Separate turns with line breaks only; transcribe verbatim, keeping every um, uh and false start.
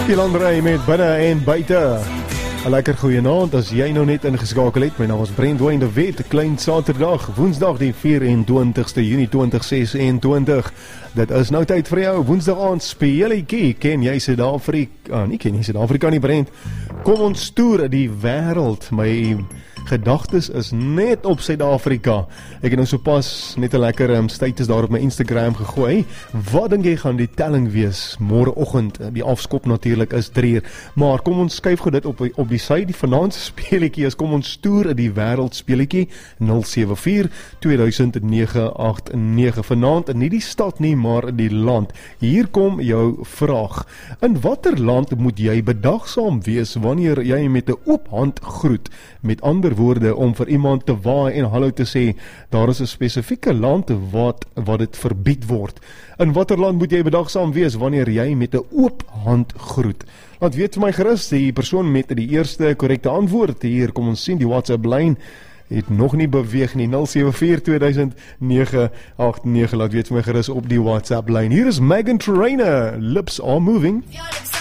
Landery met binne en buite. 'n Lekker goeienaand as jy nou net ingeskakel het. My naam is Brent Wayne de Wet. Klein Saterdag, Woensdag die vyf en twintigste Junie twintig ses en twintig. Dit is nou tyd vir jou Woensdag aand speletjie. Ken jy Suid-Afrika? Ah, nie ken jy Suid-Afrika nie, Brent. Kom ons toer die wêreld. My gedagtes is net op Suid-Afrika. Ek het nou sopas net 'n lekker um, status daar op my Instagram gegooi. Wat dink jy gaan die telling wees môreoggend? Die afskop natuurlik is drie uur. Maar kom ons skuif gou dit op op die sy. Die vanaand se speletjie is kom ons toer die wêreld speletjie nul sewe vier twee duisend nege agt nege. Vanaand nie die stad nie, maar die land. Hier kom jou vraag. In watter land moet jy bedagsaam wees wanneer jy met 'n oop hand groet? Met ander woorde, om vir iemand te waai en hallo te sê, daar is 'n spesifieke land wat wat dit verbied word. In watter land moet jy bedagsaam wees wanneer jy met 'n oop hand groet? Laat weet vir my gerus die persoon met die eerste korrekte antwoord. Hier kom ons sien die WhatsApp lyn het nog nie beweeg nie. nul sewe vier twee duisend nege agt nege. Laat weet vir my gerus op die WhatsApp lyn. Hier is Meghan Trainor, Lips Are Moving.